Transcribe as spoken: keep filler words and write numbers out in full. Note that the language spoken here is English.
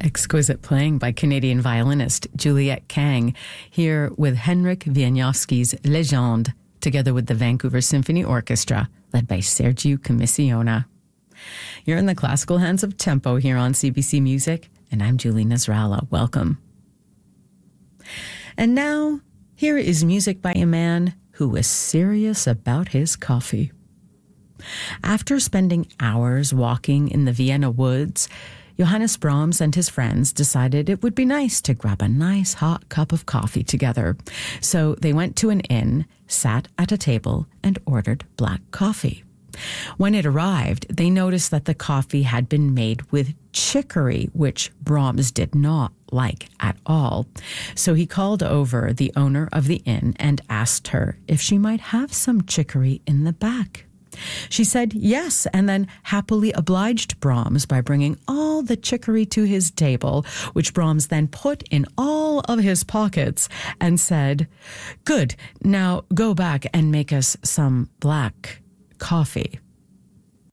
Exquisite playing by Canadian violinist Juliette Kang, here with Henrik Wieniawski's Legende, together with the Vancouver Symphony Orchestra, led by Sergiu Commissiona. You're in the classical hands of tempo here on C B C Music, and I'm Julie Nasrallah. Welcome. And now, here is music by a man who was serious about his coffee. After spending hours walking in the Vienna woods, Johannes Brahms and his friends decided it would be nice to grab a nice hot cup of coffee together. So they went to an inn, sat at a table, and ordered black coffee. When it arrived, they noticed that the coffee had been made with chicory, which Brahms did not like at all. So he called over the owner of the inn and asked her if she might have some chicory in the back. She said yes, and then happily obliged Brahms by bringing all the chicory to his table, which Brahms then put in all of his pockets and said, "Good, now go back and make us some black coffee."